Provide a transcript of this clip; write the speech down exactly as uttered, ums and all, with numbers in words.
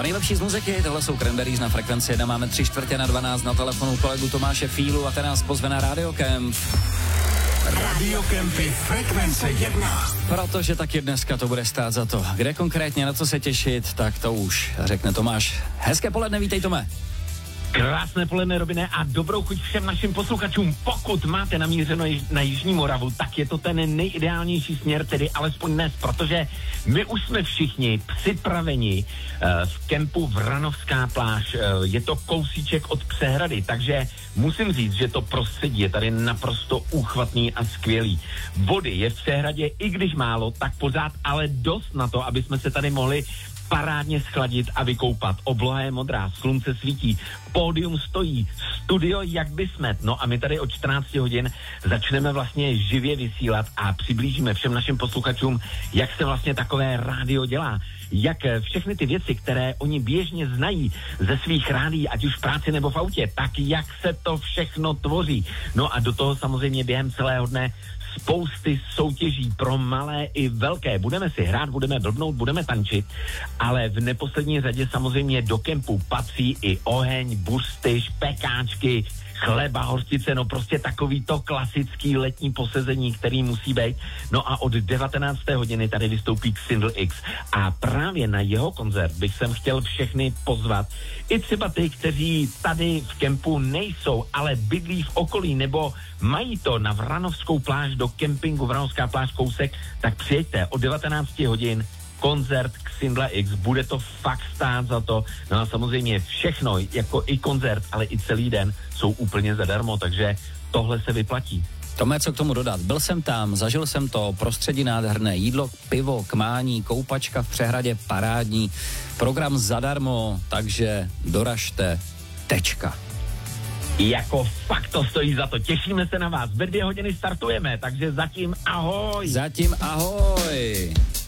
nejlepší z muziky, tohle jsou Cranberries na Frekvenci jedna, máme tři čtvrtě na dvanáct na telefonu kolegu Tomáše Fílu a ten nás pozve na Radio Camp. Radio Campy Frekvence jedna. Protože taky dneska to bude stát za to. Kde konkrétně, na co se těšit, tak to už řekne Tomáš. Hezké poledne, vítej Tome. Krásné poledne, Robine, a dobrou chuť všem našim posluchačům. Pokud máte namířeno na Jižní Moravu, tak je to ten nejideálnější směr, tedy alespoň dnes, protože my už jsme všichni připraveni uh, v kempu Vranovská pláž. Uh, je to kousíček od Přehrady, takže musím říct, že to prostředí je tady naprosto úchvatný a skvělý. Vody je v Přehradě, i když málo, tak pořád ale dost na to, aby jsme se tady mohli parádně schladit a vykoupat. Obloha je modrá, slunce svítí, pódium stojí, studio jak by smet. No a my tady od čtrnáct hodin začneme vlastně živě vysílat a přiblížíme všem našim posluchačům, jak se vlastně takové rádio dělá. Jak všechny ty věci, které oni běžně znají ze svých rádií, ať už v práci nebo v autě, tak jak se to všechno tvoří. No a do toho samozřejmě během celého dne spousty soutěží pro malé i velké. Budeme si hrát, budeme blbnout, budeme tančit, ale v neposlední řadě samozřejmě do kempu patří i oheň, buřty, špekáčky, chleba, hořčice, no prostě takový to klasický letní posezení, který musí být. No a od devatenácté hodiny tady vystoupí Xindl X a právě na jeho koncert bych sem chtěl všechny pozvat. I třeba ty, kteří tady v kempu nejsou, ale bydlí v okolí nebo mají to na Vranovskou pláž do kempingu Vranovská pláž kousek, tak přijďte od devatenáct hodin koncert Xindla X, bude to fakt stát za to. No a samozřejmě všechno, jako i koncert, ale i celý den jsou úplně zadarmo, takže tohle se vyplatí. Tome, co k tomu dodat? Byl jsem tam, zažil jsem to, prostředí nádherné, jídlo, pivo, kmání, koupačka v Přehradě, parádní, program zadarmo, takže doražte, tečka. Jako fakt to stojí za to, těšíme se na vás, ve dvě hodiny startujeme, takže zatím ahoj. Zatím ahoj.